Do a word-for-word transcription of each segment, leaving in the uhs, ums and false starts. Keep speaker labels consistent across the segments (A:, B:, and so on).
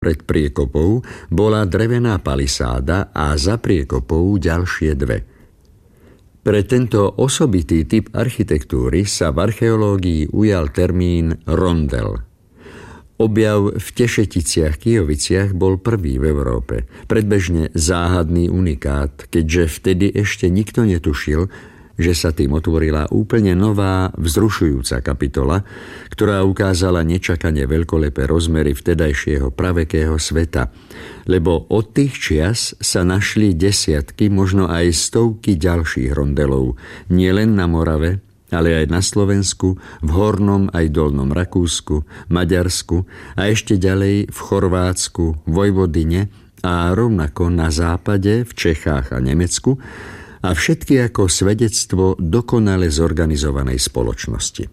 A: Pred priekopou bola drevená palisáda a za priekopou ďalšie dve. Pre tento osobitý typ architektúry sa v archeológii ujal termín rondel. Objav v Tešeticiach-Kyjoviciach bol prvý v Európe, predbežne záhadný unikát, keďže vtedy ešte nikto netušil, že sa tým otvorila úplne nová, vzrušujúca kapitola, ktorá ukázala nečakane veľkolepé rozmery vtedajšieho pravekého sveta, lebo od tých čias sa našli desiatky, možno aj stovky ďalších rondelov, nielen na Morave, ale aj na Slovensku, v Hornom aj Dolnom Rakúsku, Maďarsku a ešte ďalej v Chorvátsku, Vojvodine a rovnako na západe, v Čechách a Nemecku, a všetky ako svedectvo dokonale zorganizovanej spoločnosti.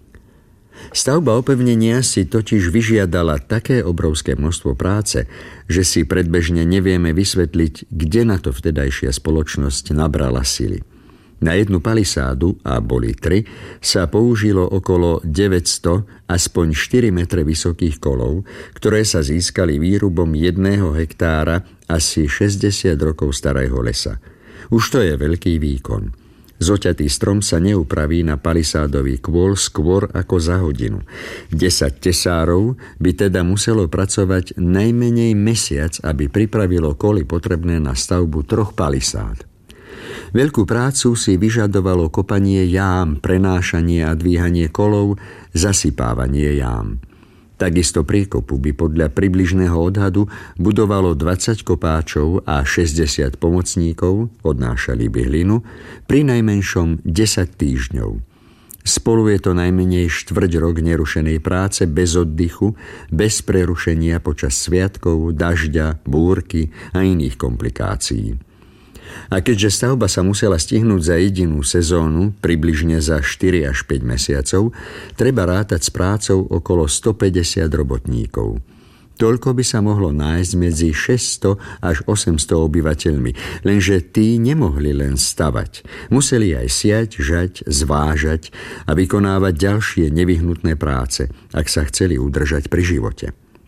A: Stavba opevnenia si totiž vyžiadala také obrovské množstvo práce, že si predbežne nevieme vysvetliť, kde na to vtedajšia spoločnosť nabrala sily. Na jednu palisádu, a boli tri, sa použilo okolo deväťsto, aspoň štyri metre vysokých kolov, ktoré sa získali výrubom jedného hektára asi šesťdesiat rokov starého lesa. Už to je veľký výkon. Zoťatý strom sa neupraví na palisádový kôl skôr ako za hodinu. Desať tesárov by teda muselo pracovať najmenej mesiac, aby pripravilo koly potrebné na stavbu troch palisád. Veľkú prácu si vyžadovalo kopanie jám, prenášanie a dvíhanie kolov, zasypávanie jám. Takisto priekopu by podľa približného odhadu budovalo dvadsať kopáčov a šesťdesiat pomocníkov, odnášali by hlinu, pri najmenšom desať týždňov. Spolu je to najmenej štvrť rok nerušenej práce bez oddychu, bez prerušenia počas sviatkov, dažďa, búrky a iných komplikácií. A keďže stavba sa musela stihnúť za jedinú sezónu, približne za štyri až päť mesiacov, treba rátať s prácou okolo stopäťdesiat robotníkov. Toľko by sa mohlo nájsť medzi šesťsto až osemsto obyvateľmi, lenže tí nemohli len stavať. Museli aj siať, žať, zvážať a vykonávať ďalšie nevyhnutné práce, ak sa chceli udržať pri živote.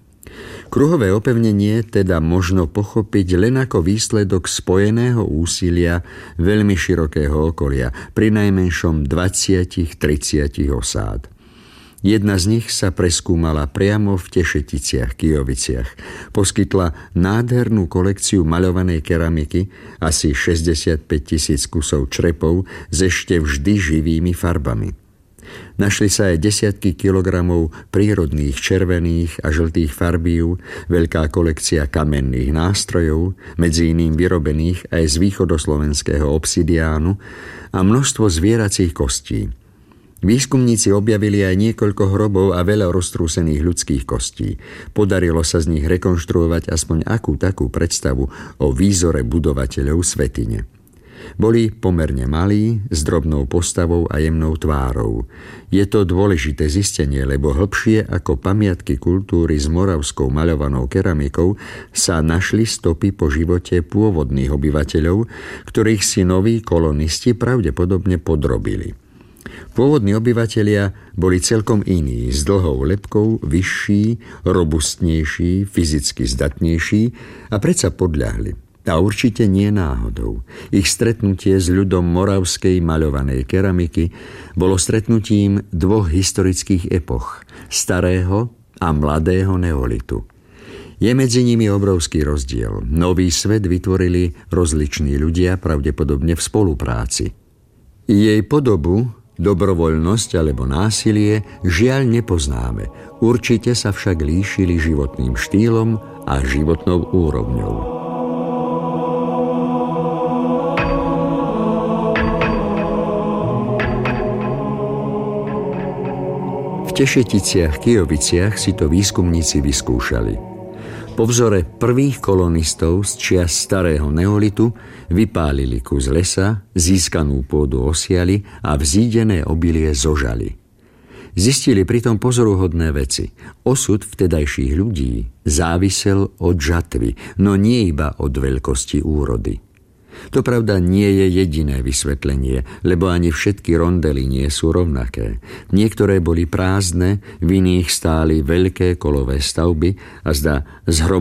A: Kruhové opevnenie teda možno pochopiť len ako výsledok spojeného úsilia veľmi širokého okolia, pri najmenšom dvadsať tridsať osád. Jedna z nich sa preskúmala priamo v Tešeticiach-Kyjoviciach. Poskytla nádhernú kolekciu maľovanej keramiky, asi šesťdesiatpäť tisíc kusov črepov s ešte vždy živými farbami. Našli sa aj desiatky kilogramov prírodných červených a žltých farbív, veľká kolekcia kamenných nástrojov, medzi iným vyrobených aj z východoslovenského obsidiánu, a množstvo zvieracích kostí. Výskumníci objavili aj niekoľko hrobov a veľa roztrúsených ľudských kostí. Podarilo sa z nich rekonštruovať aspoň akú takú predstavu o výzore budovateľov svätyne. Boli pomerne malí, s drobnou postavou a jemnou tvárou. Je to dôležité zistenie, lebo hlbšie ako pamiatky kultúry s moravskou maľovanou keramikou sa našli stopy po živote pôvodných obyvateľov, ktorých si noví kolonisti pravdepodobne podrobili. Pôvodní obyvatelia boli celkom iní, s dlhou lebkou, vyšší, robustnejší, fyzicky zdatnejší a predsa podľahli. A určite nie náhodou. Ich stretnutie s ľudom moravskej maľovanej keramiky bolo stretnutím dvoch historických epoch, starého a mladého neolitu. Je medzi nimi obrovský rozdiel. Nový svet vytvorili rozliční ľudia, pravdepodobne v spolupráci. Jej podobu, dobrovoľnosť alebo násilie žiaľ nepoznáme. Určite sa však líšili životným štýlom a životnou úrovňou. V Tešeticiach-Kyjoviciach si to výskumníci vyskúšali. Po vzore prvých kolonistov z čias starého neolitu vypálili kus lesa, získanú pôdu osiali a vzídené obilie zožali. Zistili pritom pozoruhodné veci. Osud vtedajších ľudí závisel od žatvy, no nie iba od veľkosti úrody. To pravda nie je jediné vysvetlenie, lebo ani všetky rondely nie sú rovnaké. Niektoré boli prázdne, v iných stáli veľké kolové stavby a zdá zhromažďovali